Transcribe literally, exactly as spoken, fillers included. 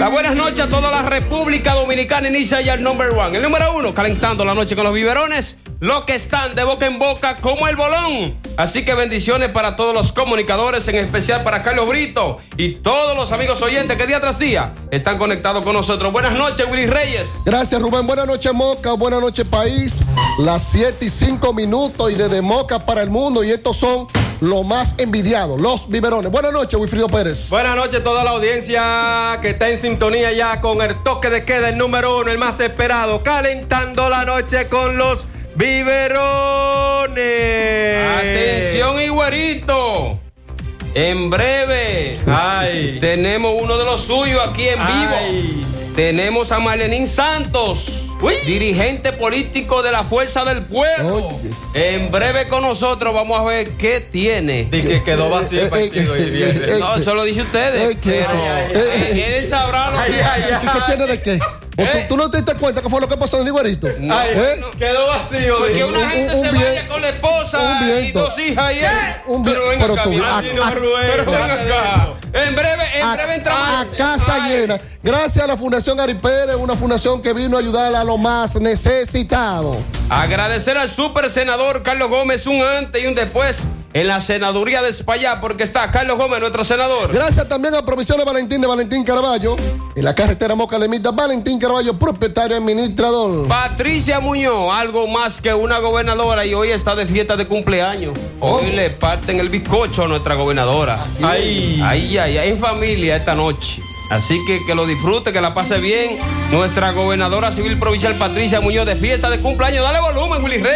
La buenas noches a toda la República Dominicana. Inicia ya el number one. El número uno, calentando la noche con los biberones. Los que están de boca en boca como el bolón. Así que bendiciones para todos los comunicadores, en especial para Carlos Brito y todos los amigos oyentes que día tras día están conectados con nosotros. Buenas noches, Willy Reyes. Gracias, Rubén. Buenas noches, Moca. Buenas noches, país. Las siete y cinco minutos y desde Moca para el mundo. Y estos son los más envidiados, los biberones. Buenas noches, Wilfrido Pérez. Buenas noches a toda la audiencia que está en sintonía ya con el toque de queda, el número uno, el más esperado, calentando la noche con los biberones. Atención, Higuerito. En breve, ay, tenemos uno de los suyos aquí en vivo. Ay. Tenemos a Marlenín Santos, Uy. dirigente político de la Fuerza del Pueblo. Oye. En breve con nosotros vamos a ver qué tiene. Y que quedó vacío el partido el viernes. No, eso lo dice ustedes, Eh, que- pero ay, ay, eh, ay. él sabrá lo Ay, que ay, ay. ¿Qué, qué tiene de qué? ¿O tú, ¿Eh? tú no te diste cuenta qué fue lo que pasó en el Higuerito? Ay, ¿Eh? quedó vacío. Porque dijo. una un- gente un se bien- vaya con la esposa un y viento. dos hijas y él. Un bien- pero venga pero acá, tú- mira. Así no, a- Rubén, Pero ven déjate de acá. eso. En breve, en A, breve entramos. a casa Ay. llena. Gracias a la Fundación Ari Pérez, una fundación que vino a ayudar a los más necesitados. Agradecer al super senador Carlos Gómez, un antes y un después en la senaduría de España, porque está Carlos Gómez, nuestro senador. Gracias también a Provisiones Valentín de Valentín Caraballo. En la carretera Moca Lemita, Valentín Caraballo, propietario administrador. Patricia Muñoz, algo más que una gobernadora, y hoy está de fiesta de cumpleaños. Hoy Oh. le parten el bizcocho a nuestra gobernadora. Ay. Ay, ay, ay, en familia esta noche. Así que que lo disfrute, que la pase bien. Nuestra gobernadora civil provincial Patricia Muñoz de fiesta de cumpleaños. Dale volumen, Willy Rey.